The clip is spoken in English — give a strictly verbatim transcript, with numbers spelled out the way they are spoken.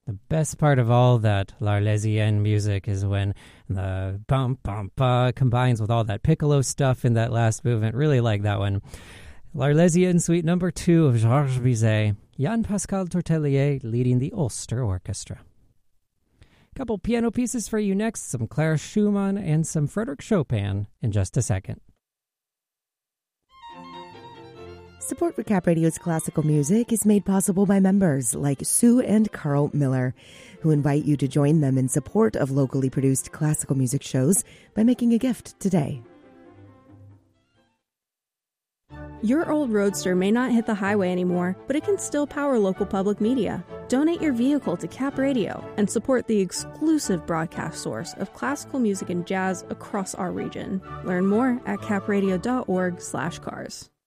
The best part of all that L'Arlésienne music is when the bum bum ba combines with all that piccolo stuff in that last movement. Really like that one. L'Arlésienne Suite number two of Georges Bizet. Yann-Pascal Tortelier leading the Ulster Orchestra. Couple piano pieces for you next, some Clara Schumann and some Frédéric Chopin in just a second. Support for Cap Radio's classical music is made possible by members like Sue and Carl Miller, who invite you to join them in support of locally produced classical music shows by making a gift today. Your old Roadster may not hit the highway anymore, but it can still power local public media. Donate your vehicle to Cap Radio and support the exclusive broadcast source of classical music and jazz across our region. Learn more at capradio dot org slash cars.